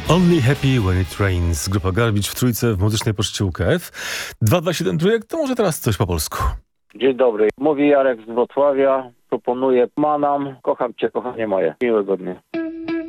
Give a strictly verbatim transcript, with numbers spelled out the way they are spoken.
Only Happy When It Rains. Grupa Garbage w trójce w muzycznej poczcie U K F. dwa dwa siedem trójek, to może teraz coś po polsku. Dzień dobry. Mówi Jarek z Wrocławia. Proponuję Manam. Kocham cię, kochanie moje. Miłego dnia.